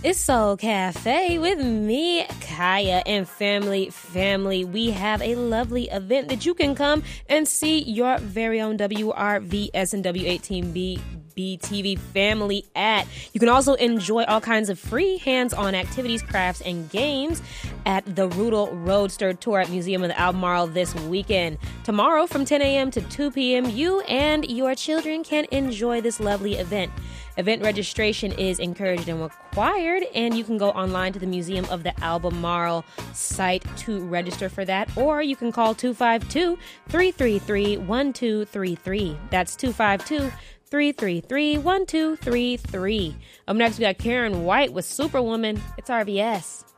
It's Soul Cafe with me, Kaya, and family. We have a lovely event that you can come and see your very own WRVS and W18B BTV family at. You can also enjoy all kinds of free hands-on activities, crafts, and games at the Rudel Roadster Tour at Museum of the Albemarle this weekend. Tomorrow from 10 a.m. to 2 p.m., you and your children can enjoy this lovely event. Event registration is encouraged and required, and you can go online to the Museum of the Albemarle site to register for that, or you can call 252-333-1233. That's 252-333-1233. Up next, we got Karen White with Superwoman. It's RVS.